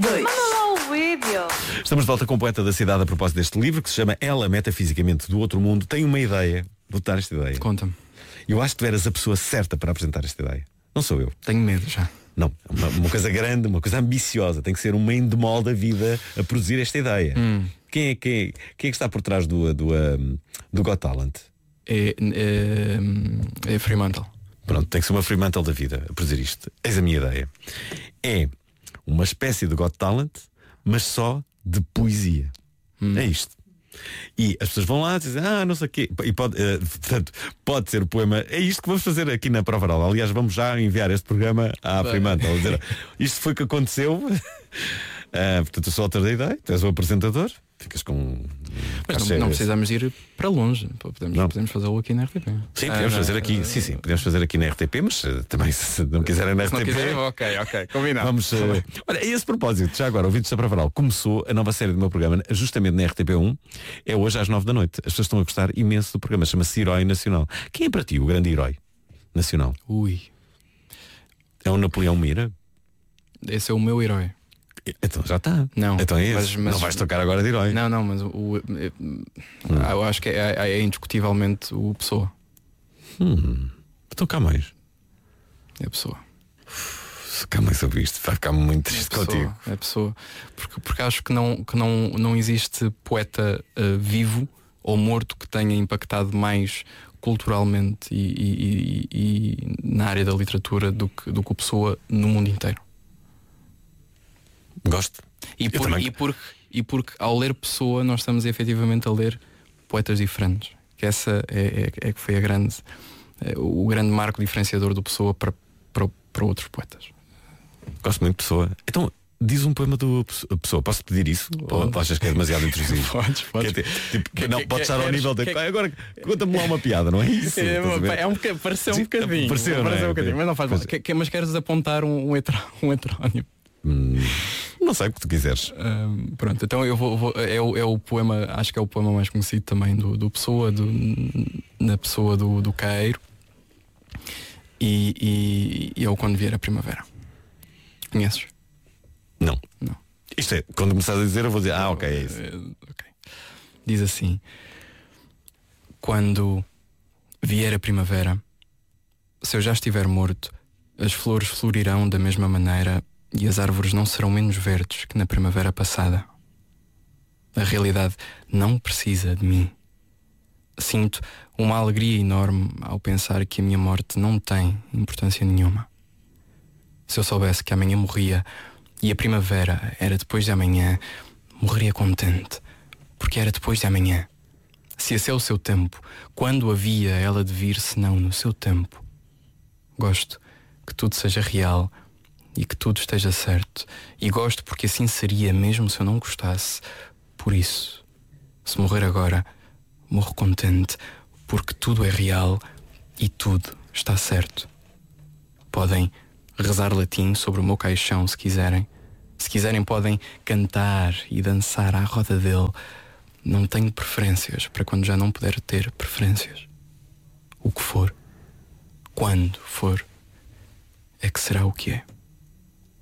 2. Manda lá o vídeo. Estamos de volta com o poeta da cidade a propósito deste livro que se chama Ela, Metafisicamente do Outro Mundo. Tem uma ideia. Vou-te dar esta ideia. Conta-me. Eu acho que tu eras a pessoa certa para apresentar esta ideia. Não sou eu. Tenho medo já. Não, uma coisa grande, uma coisa ambiciosa. Tem que ser um endemol da vida a produzir esta ideia. Quem é que está por trás do Got Talent? É Fremantle. Pronto, tem que ser uma Fremantle da vida a produzir isto. Eis a minha ideia. É uma espécie de Got Talent, mas só de poesia. É isto. E as pessoas vão lá e dizem, não sei o quê. E portanto, pode ser o poema. É isto que vamos fazer aqui na prova oral. Aliás, vamos já enviar este programa à Fremantle. Dizer, isto foi o que aconteceu. Portanto, eu sou o autor da ideia. Tu és o apresentador. Ficas com. Mas não precisamos ir para longe. Podemos fazê-lo aqui na RTP. Sim, podemos fazer aqui. Sim, podemos fazer aqui na RTP, mas também se não quiserem na RTP. Não quiserem, ok, combinado. Vamos. Olha, a esse propósito, já agora, ouvidos da Prova Oral, começou a nova série do meu programa, justamente na RTP1. É hoje às 9 da noite. As pessoas estão a gostar imenso do programa. Chama-se Herói Nacional. Quem é para ti o grande herói nacional? É o Napoleão Mira? Esse é o meu herói. Então já está. Não. Então é esse. Não vais tocar agora de herói. Não, mas eu acho que é indiscutivelmente o Pessoa. Então cá mais. É a Pessoa. Se cá mais sobre isto, vai ficar muito triste contigo. É a Pessoa. Porque acho que não existe poeta vivo ou morto que tenha impactado mais culturalmente e na área da literatura do que o Pessoa no mundo inteiro. Gosto. E porque ao ler Pessoa nós estamos efetivamente a ler poetas diferentes. Que essa é que foi o grande marco diferenciador do Pessoa para outros poetas. Gosto muito de Pessoa. Então diz um poema do Pessoa. Posso pedir isso? Ou achas que é demasiado intrusivo? Podes. Não, pode estar ao nível de. Agora conta-me lá uma piada, não é isso? Pareceu um bocadinho. Pareceu um bocadinho, mas não faz mal. Mas queres apontar um heterónimo? Não sei o que tu quiseres. Pronto, então eu vou é o poema, acho que é o poema mais conhecido também do Pessoa, na pessoa do Caeiro. E é o Quando Vier a Primavera. Conheces? Não. Não. Isto é, quando começares a dizer eu vou dizer, ok, é isso. Okay. Diz assim: quando vier a primavera, se eu já estiver morto, as flores florirão da mesma maneira e as árvores não serão menos verdes que na primavera passada. A realidade não precisa de mim. Sinto uma alegria enorme ao pensar que a minha morte não tem importância nenhuma. Se eu soubesse que amanhã morria e a primavera era depois de amanhã, morreria contente, porque era depois de amanhã. Se esse é o seu tempo, quando havia ela de vir senão no seu tempo? Gosto que tudo seja real e que tudo esteja certo, e gosto porque assim seria mesmo se eu não gostasse. Por isso, se morrer agora, morro contente, porque tudo é real e tudo está certo. Podem rezar latim sobre o meu caixão se quiserem. Se quiserem podem cantar e dançar à roda dele. Não tenho preferências para quando já não puder ter preferências. O que for, quando for, é que será o que é.